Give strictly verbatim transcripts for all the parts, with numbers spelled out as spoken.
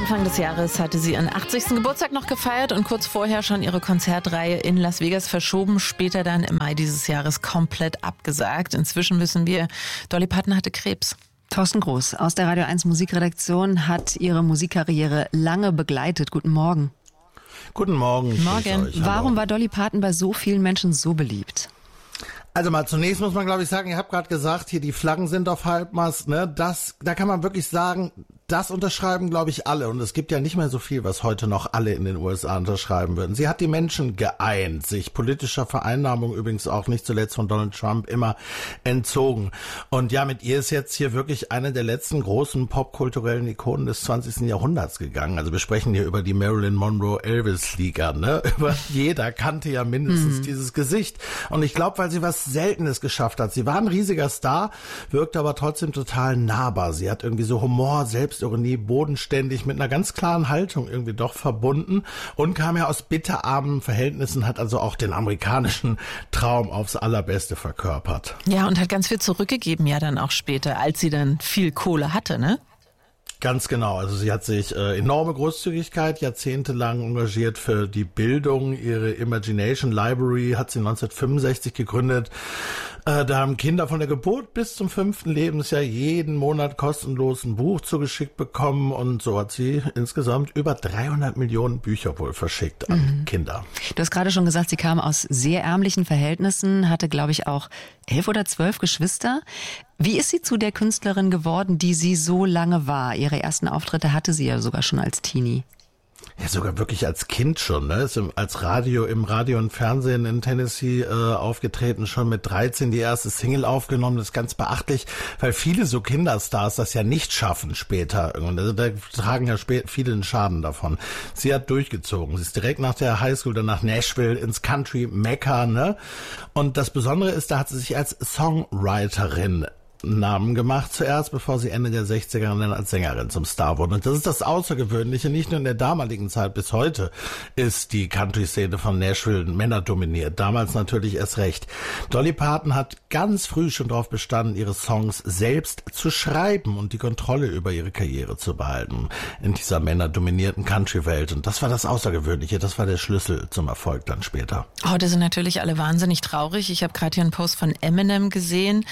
Anfang des Jahres hatte sie ihren achtzigsten Geburtstag noch gefeiert und kurz vorher schon ihre Konzertreihe in Las Vegas verschoben, später dann im Mai dieses Jahres komplett abgesagt. Inzwischen wissen wir, Dolly Parton hatte Krebs. Thorsten Groß aus der Radio eins Musikredaktion hat ihre Musikkarriere lange begleitet. Guten Morgen. Guten Morgen. Morgen. Warum war Dolly Parton bei so vielen Menschen so beliebt? Also mal zunächst muss man, glaube ich, sagen, ihr habt gerade gesagt, hier die Flaggen sind auf Halbmast, ne? Das, da kann man wirklich sagen, das unterschreiben, glaube ich, alle. Und es gibt ja nicht mehr so viel, was heute noch alle in den U S A unterschreiben würden. Sie hat die Menschen geeint, sich politischer Vereinnahmung übrigens auch nicht zuletzt von Donald Trump immer entzogen. Und ja, mit ihr ist jetzt hier wirklich eine der letzten großen popkulturellen Ikonen des zwanzigsten Jahrhunderts gegangen. Also wir sprechen hier über die Marilyn Monroe-Elvis-Liga, ne? Über jeder kannte ja mindestens mhm. dieses Gesicht. Und ich glaube, weil sie was Seltenes geschafft hat. Sie war ein riesiger Star, wirkte aber trotzdem total nahbar. Sie hat irgendwie so Humor, Selbstironie, bodenständig, mit einer ganz klaren Haltung irgendwie doch verbunden und kam ja aus bitterarmen Verhältnissen, hat also auch den amerikanischen Traum aufs Allerbeste verkörpert. Ja, und hat ganz viel zurückgegeben ja dann auch später, als sie dann viel Kohle hatte, ne? Ganz genau. Also sie hat sich äh, enorme Großzügigkeit jahrzehntelang engagiert für die Bildung. Ihre Imagination Library hat sie neunzehnhundertfünfundsechzig gegründet. Äh, da haben Kinder von der Geburt bis zum fünften Lebensjahr jeden Monat kostenlos ein Buch zugeschickt bekommen. Und so hat sie insgesamt über dreihundert Millionen Bücher wohl verschickt an mhm. Kinder. Du hast gerade schon gesagt, sie kam aus sehr ärmlichen Verhältnissen, hatte, glaube ich, auch elf oder zwölf Geschwister. Wie ist sie zu der Künstlerin geworden, die sie so lange war? Ihre ersten Auftritte hatte sie ja sogar schon als Teenie. Ja, sogar wirklich als Kind schon, ne? Ist im, als Radio, im Radio und Fernsehen in Tennessee äh, aufgetreten, schon mit dreizehn die erste Single aufgenommen. Das ist ganz beachtlich, weil viele so Kinderstars das ja nicht schaffen später. Und also da tragen ja spät, viele den Schaden davon. Sie hat durchgezogen. Sie ist direkt nach der Highschool dann nach Nashville ins Country Mecca, ne? Und das Besondere ist, da hat sie sich als Songwriterin Namen gemacht zuerst, bevor sie Ende der sechziger dann als Sängerin zum Star wurde. Und das ist das Außergewöhnliche, nicht nur in der damaligen Zeit, bis heute ist die Country-Szene von Nashville männerdominiert. Damals natürlich erst recht. Dolly Parton hat ganz früh schon darauf bestanden, ihre Songs selbst zu schreiben und die Kontrolle über ihre Karriere zu behalten in dieser männerdominierten Country-Welt. Und das war das Außergewöhnliche, das war der Schlüssel zum Erfolg dann später. Heute sind natürlich alle wahnsinnig traurig. Ich habe gerade hier einen Post von Eminem gesehen,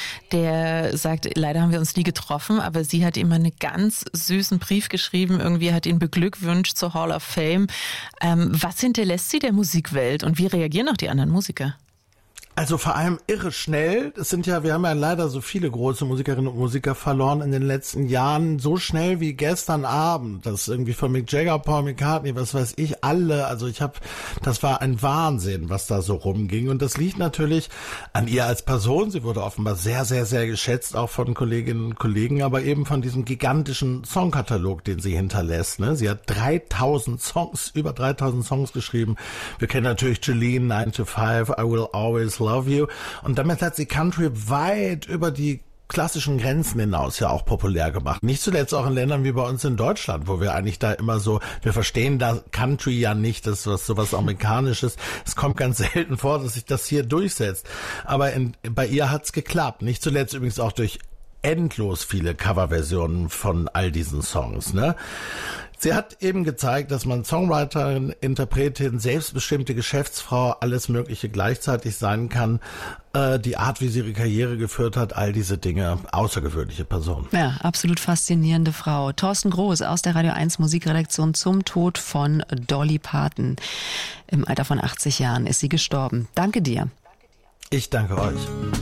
der sagt, leider haben wir uns nie getroffen, aber sie hat ihm einen ganz süßen Brief geschrieben, irgendwie hat ihn beglückwünscht zur Hall of Fame. Ähm, was hinterlässt sie der Musikwelt und wie reagieren auch die anderen Musiker? Also vor allem irre schnell. Das sind ja, wir haben ja leider so viele große Musikerinnen und Musiker verloren in den letzten Jahren. So schnell wie gestern Abend. Das ist irgendwie von Mick Jagger, Paul McCartney, was weiß ich, alle. Also ich habe, das war ein Wahnsinn, was da so rumging. Und das liegt natürlich an ihr als Person. Sie wurde offenbar sehr, sehr, sehr geschätzt, auch von Kolleginnen und Kollegen, aber eben von diesem gigantischen Songkatalog, den sie hinterlässt. Ne? Sie hat dreitausend Songs, über dreitausend Songs geschrieben. Wir kennen natürlich Jolene, nine to five, I Will Always Love You. Und damit hat sie Country weit über die klassischen Grenzen hinaus ja auch populär gemacht. Nicht zuletzt auch in Ländern wie bei uns in Deutschland, wo wir eigentlich da immer so, wir verstehen da Country ja nicht, das ist was, sowas Amerikanisches. Es kommt ganz selten vor, dass sich das hier durchsetzt. Aber in, bei ihr hat's geklappt. Nicht zuletzt übrigens auch durch endlos viele Coverversionen von all diesen Songs, ne? Sie hat eben gezeigt, dass man Songwriterin, Interpretin, selbstbestimmte Geschäftsfrau, alles Mögliche gleichzeitig sein kann. Äh, die Art, wie sie ihre Karriere geführt hat, all diese Dinge, außergewöhnliche Person. Ja, absolut faszinierende Frau. Thorsten Groß aus der Radio eins Musikredaktion zum Tod von Dolly Parton. Im Alter von achtzig Jahren ist sie gestorben. Danke dir. Ich danke euch.